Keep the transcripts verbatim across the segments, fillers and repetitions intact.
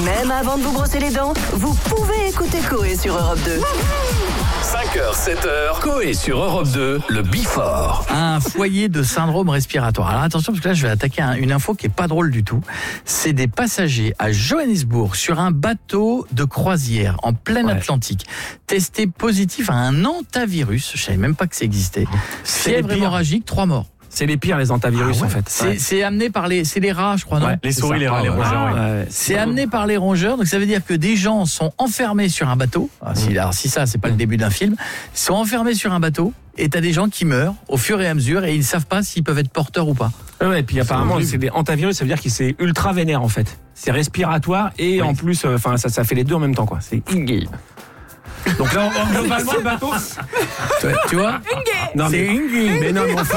Même avant de vous brosser les dents, vous pouvez écouter Coé sur Europe deux. cinq heures, sept heures, Coé sur Europe deux, le Before. Un foyer de syndrome respiratoire. Alors attention, parce que là, je vais attaquer un, une info qui est pas drôle du tout. C'est des passagers à Johannesburg sur un bateau de croisière en plein ouais. Atlantique, testés positifs à un hantavirus. Je savais même pas que ça existait. Fièvre hémorragique, trois morts. C'est les pires, les hantavirus, ah ouais. en fait. C'est, ouais. c'est amené par les, c'est les rats, je crois, non? Ouais, les souris, les rats, les rongeurs. Ah, ouais. C'est amené par les rongeurs, donc ça veut dire que des gens sont enfermés sur un bateau. Ah, si, alors, si ça, c'est pas le début d'un film, ils sont enfermés sur un bateau et t'as des gens qui meurent au fur et à mesure et ils ne savent pas s'ils peuvent être porteurs ou pas. Ouais, et puis apparemment, c'est des hantavirus, ça veut dire que c'est ultra vénère, en fait. C'est respiratoire et oui. en plus, enfin, euh, ça, ça fait les deux en même temps, quoi. C'est ingé. Donc là, on, globalement, le bateau. Tu, tu vois non, c'est Ingrid. Mais non, mais enfin.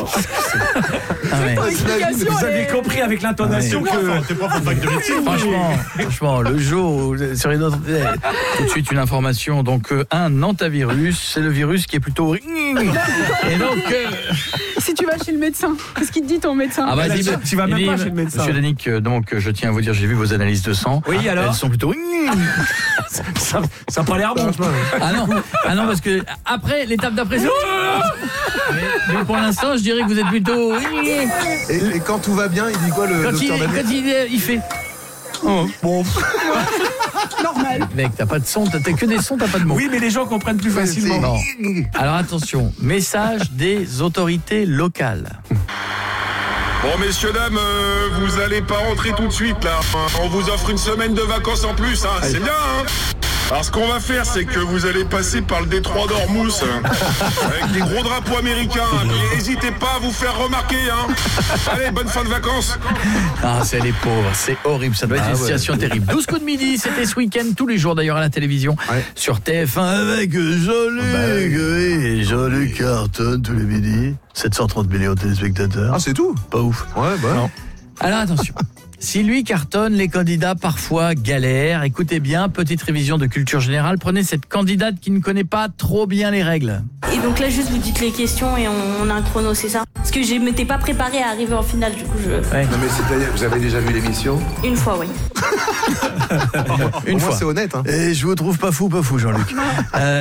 Ah, mais... Vous avez compris avec l'intonation ah, que. T'es pas fac de médecine. Franchement, franchement, le jour où sur une autre. Tout de suite une information. Donc, euh, un hantavirus, c'est le virus qui est plutôt. Et donc. Euh... Si tu vas chez le médecin, qu'est-ce qu'il te dit ton médecin? Ah, vas-y, tu, tu vas même dit, pas chez le médecin. Monsieur Danick, donc, je tiens à vous dire, j'ai vu vos analyses de sang. Oui, alors. Elles sont plutôt. ça n'a pas l'air bon. Ah non, ah non, parce que après, l'étape d'après, c'est... mais, mais pour l'instant, je dirais que vous êtes plutôt... Et, et quand tout va bien, il dit quoi le quand docteur il, Danick? Quand il, il fait... Oh, bon. Normal. Mec, t'as pas de son, t'as que des sons, t'as pas de mots. Oui, mais les gens comprennent plus facilement. Non. Alors attention, message des autorités locales. Bon, messieurs, dames, euh, vous allez pas rentrer tout de suite, là. On vous offre une semaine de vacances en plus, hein. C'est bien, hein. Alors, ce qu'on va faire, c'est que vous allez passer par le détroit d'Ormuz, avec des gros drapeaux américains. Et n'hésitez pas à vous faire remarquer, hein. Allez, bonne fin de vacances. Ah, c'est les pauvres, c'est horrible, ça doit être ah, une ouais. situation terrible. douze coups de midi, c'était ce week-end, tous les jours d'ailleurs à la télévision, ouais. sur T F un, avec Jean-Luc, oh, bah, oui, Jean-Luc Carton tous les midis, sept cent trente millions de téléspectateurs. Ah, c'est tout? Pas ouf. Ouais, bah. Non. Alors attention. Si lui cartonne, les candidats parfois galèrent. Écoutez bien, petite révision de culture générale. Prenez cette candidate qui ne connaît pas trop bien les règles. Et donc là, juste vous dites les questions et on, on a un chrono, c'est ça? Parce que je ne m'étais pas préparée à arriver en finale, du coup je... Ouais. Non mais c'est-à-dire, vous avez déjà vu l'émission? Une fois, oui. Une Au fois. moins c'est honnête, hein. Et je vous trouve pas fou, pas fou, Jean-Luc. euh,